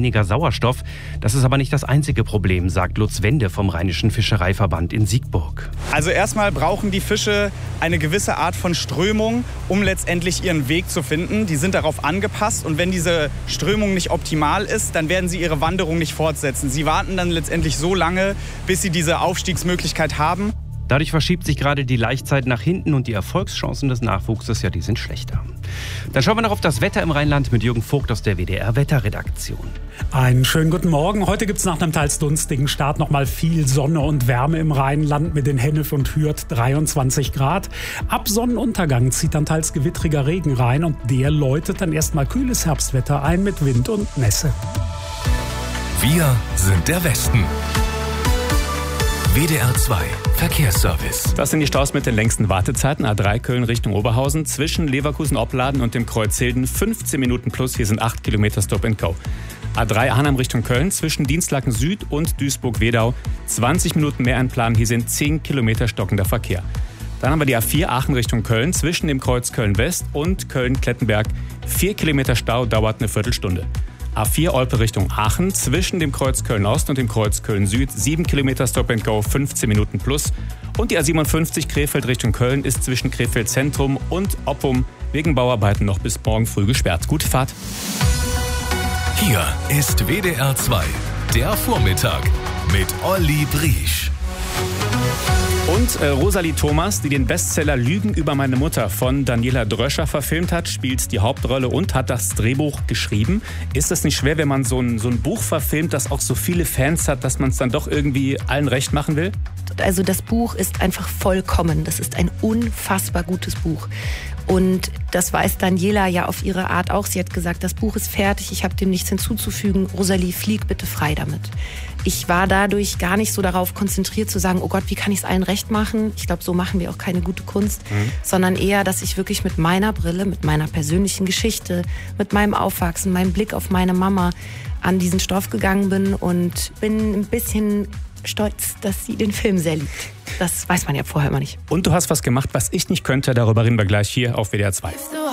weniger Sauerstoff. Das ist aber nicht das einzige Problem, sagt Lutz Wende vom Rheinischen Fischereiverband in Siegburg. Also erstmal brauchen die Fische eine gewisse Art von Strömung, um letztendlich ihren Weg zu finden. Die sind darauf angepasst und wenn diese Strömung nicht optimal ist, dann werden sie ihre Wanderung nicht fortsetzen. Sie warten dann letztendlich so lange, bis sie diese Aufstiegsmöglichkeit haben. Dadurch verschiebt sich gerade die Laichzeit nach hinten und die Erfolgschancen des Nachwuchses, die sind schlechter. Dann schauen wir noch auf das Wetter im Rheinland mit Jürgen Vogt aus der WDR-Wetterredaktion. Einen schönen guten Morgen. Heute gibt es nach einem teils dunstigen Start noch mal viel Sonne und Wärme im Rheinland mit den Hennef und Hürth 23 Grad. Ab Sonnenuntergang zieht dann teils gewittriger Regen rein und der läutet dann erstmal kühles Herbstwetter ein mit Wind und Nässe. Wir sind der Westen. WDR 2 Verkehrsservice. Das sind die Staus mit den längsten Wartezeiten. A3 Köln Richtung Oberhausen zwischen Leverkusen-Opladen und dem Kreuz Hilden 15 Minuten plus. Hier sind 8 Kilometer Stop and Go. A3 Arnhem Richtung Köln zwischen Dienstlaken Süd und Duisburg-Wedau 20 Minuten mehr einplanen. Hier sind 10 Kilometer stockender Verkehr. Dann haben wir die A4 Aachen Richtung Köln zwischen dem Kreuz Köln-West und Köln-Klettenberg. 4 Kilometer Stau, dauert eine Viertelstunde. A4 Olpe Richtung Aachen zwischen dem Kreuz Köln-Ost und dem Kreuz Köln-Süd 7 Kilometer Stop and Go, 15 Minuten plus. Und die A57 Krefeld Richtung Köln ist zwischen Krefeld Zentrum und Oppum wegen Bauarbeiten noch bis morgen früh gesperrt. Gute Fahrt. Hier ist WDR 2, der Vormittag mit Olli Briesch. Und Rosalie Thomas, die den Bestseller Lügen über meine Mutter von Daniela Dröscher verfilmt hat, spielt die Hauptrolle und hat das Drehbuch geschrieben. Ist es nicht schwer, wenn man so ein Buch verfilmt, das auch so viele Fans hat, dass man es dann doch irgendwie allen recht machen will? Also das Buch ist einfach vollkommen. Das ist ein unfassbar gutes Buch. Und das weiß Daniela ja auf ihre Art auch. Sie hat gesagt, das Buch ist fertig, ich habe dem nichts hinzuzufügen. Rosalie, flieg bitte frei damit. Ich war dadurch gar nicht so darauf konzentriert zu sagen, oh Gott, wie kann ich es allen recht machen? Ich glaube, so machen wir auch keine gute Kunst. Sondern eher, dass ich wirklich mit meiner Brille, mit meiner persönlichen Geschichte, mit meinem Aufwachsen, meinem Blick auf meine Mama an diesen Stoff gegangen bin und bin ein bisschen stolz, dass sie den Film sehr liebt. Das weiß man ja vorher immer nicht. Und du hast was gemacht, was ich nicht könnte. Darüber reden wir gleich hier auf WDR 2.